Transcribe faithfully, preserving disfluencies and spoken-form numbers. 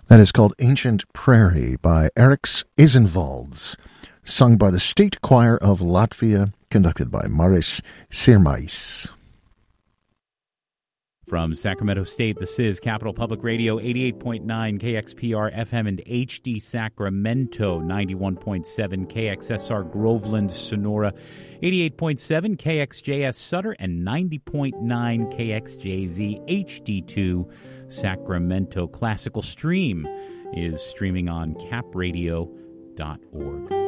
That is called Ancient Prairie by Eriks Isenvalds, sung by the State Choir of Latvia, conducted by Maris Sirmais. From Sacramento State, this is Capital Public Radio, eighty-eight point nine K X P R F M and H D Sacramento, ninety-one point seven K X S R Groveland, Sonora, eighty-eight point seven K X J S Sutter, and ninety point nine K X J Z H D two Sacramento. Classical Stream is streaming on cap radio dot org.